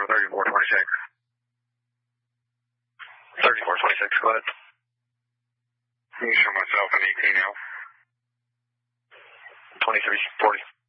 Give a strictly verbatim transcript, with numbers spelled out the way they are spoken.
thirty-four twenty-six. thirty-four twenty-six, go ahead. Can you show myself an eighteen L? twenty-three forty.